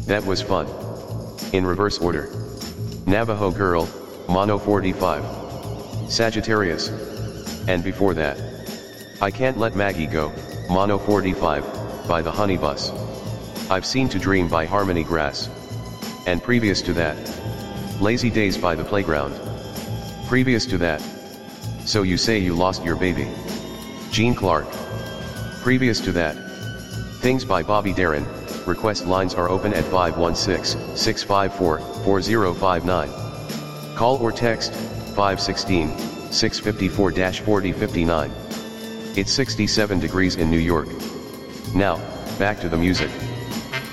That was fun. In reverse order. Navajo Girl, Mono 45. Sagittarius. And before that. I Can't Let Maggie Go, Mono 45, by the Honey Bus. I've Seen to Dream by Harmony Grass. And previous to that. Lazy Days by The Playground. Previous to that. So You Say You Lost Your Baby. Gene Clark. Previous to that. Things by Bobby Darin. Request lines are open at 516-654-4059. Call or text 516-654-4059. It's 67 degrees in New York. Now, back to the music.